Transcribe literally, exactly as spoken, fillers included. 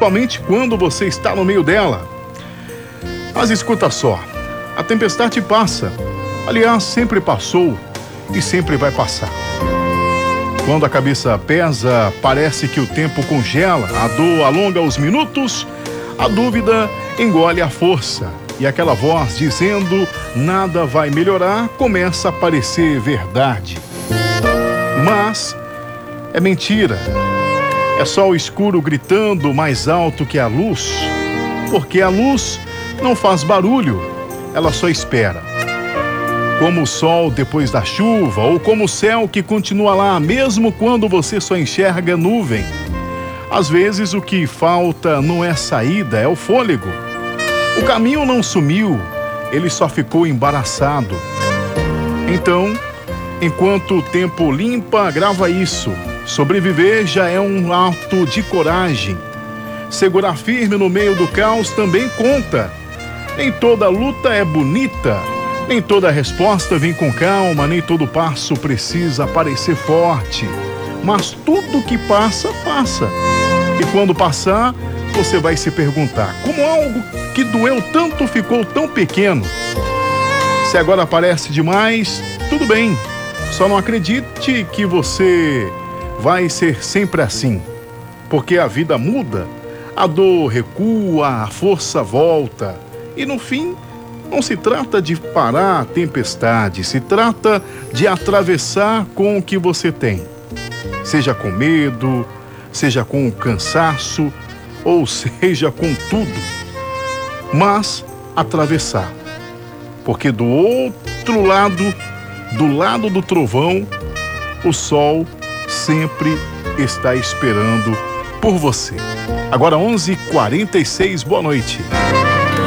principalmente quando você está no meio dela. Mas escuta só, a tempestade passa, aliás, sempre passou e sempre vai passar. Quando a cabeça pesa, parece que o tempo congela, a dor alonga os minutos, a dúvida engole a força. E aquela voz dizendo nada vai melhorar começa a parecer verdade. Mas é mentira. É só o escuro gritando mais alto que a luz. Porque a luz não faz barulho, ela só espera. Como o sol depois da chuva, ou como o céu que continua lá, mesmo quando você só enxerga nuvem. Às vezes o que falta não é saída, é o fôlego. O caminho não sumiu, ele só ficou embaraçado. Então, enquanto o tempo limpa, grava isso. Sobreviver já é um ato de coragem. Segurar firme no meio do caos também conta. Nem toda luta é bonita. Nem toda resposta vem com calma, nem todo passo precisa parecer forte. Mas tudo que passa, passa. E quando passar, você vai se perguntar, como algo que doeu tanto ficou tão pequeno? Se agora parece demais, tudo bem. Só não acredite que você vai ser sempre assim. Porque a vida muda, a dor recua, a força volta. E no fim, não se trata de parar a tempestade, se trata de atravessar com o que você tem. Seja com medo, seja com cansaço, ou seja com tudo. Mas atravessar. Porque do outro lado, do lado do trovão, o sol sempre está esperando por você. Agora onze e quarenta e seis, boa noite.